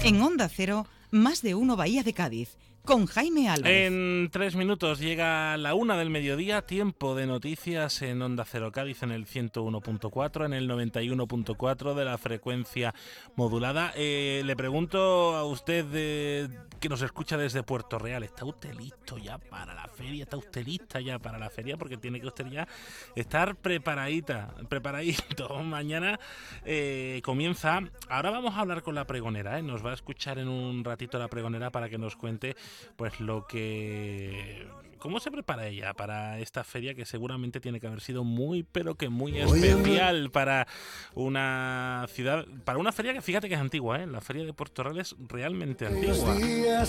En Onda Cero, Más de Uno Bahía de Cádiz, con Jaime Álvarez. En 3 minutos llega la 1 del mediodía, tiempo de noticias en Onda Cero Cádiz, en el 101.4, en el 91.4 de la frecuencia modulada. Le pregunto a usted que nos escucha desde Puerto Real, ¿está usted listo ya para la feria? ¿Está usted lista ya para la feria? Porque tiene que usted ya estar preparadito. Mañana comienza. Ahora vamos a hablar con la pregonera, nos va a escuchar en un ratito la pregonera para que nos cuente pues cómo se prepara ella para esta feria, que seguramente tiene que haber sido muy, pero que muy especial para una ciudad, para una feria que fíjate que es antigua, la feria de Puerto Real es realmente antigua.